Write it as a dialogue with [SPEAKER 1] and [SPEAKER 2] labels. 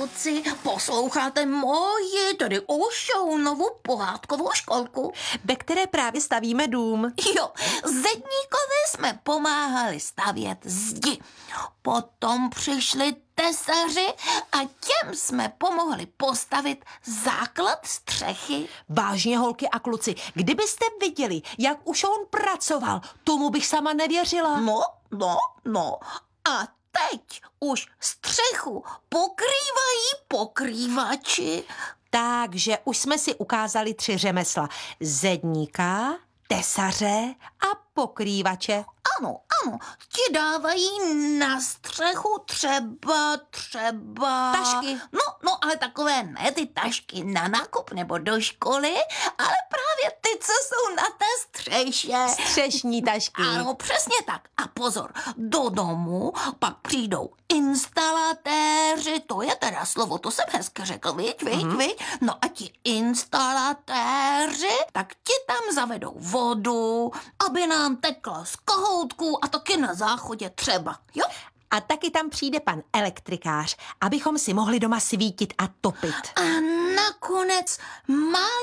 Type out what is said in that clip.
[SPEAKER 1] kluci, posloucháte moji, tedy Ošounovu pohádkovou školku?
[SPEAKER 2] ve které právě stavíme dům.
[SPEAKER 1] Jo, zedníkovi jsme pomáhali stavět zdi. Potom přišli tesaři a těm jsme pomohli postavit základ střechy.
[SPEAKER 2] Vážně, holky a kluci, kdybyste viděli, jak už on pracoval, tomu bych sama nevěřila.
[SPEAKER 1] No. A teď už střechu pokrývají pokrývači.
[SPEAKER 2] Takže už jsme si ukázali 3 řemesla. Zedníka, tesaře a pokrývače.
[SPEAKER 1] Ano, ti dávají na střechu třeba...
[SPEAKER 2] Tašky.
[SPEAKER 1] No, ale takové ne ty tašky na nákup nebo do školy, ale právě ty, co jsou na té střeše.
[SPEAKER 2] Střešní tašky.
[SPEAKER 1] Ano, přesně tak. A pozor, do domu pak přijdou instalatéři, to je teda slovo, to jsem hezky řekl, viď? No a ti instalatéři, tak ti tam zavedou vodu, aby nám tekla z kohoutků a taky na záchodě třeba, jo?
[SPEAKER 2] A taky tam přijde pan elektrikář, abychom si mohli doma svítit a topit.
[SPEAKER 1] A nakonec malý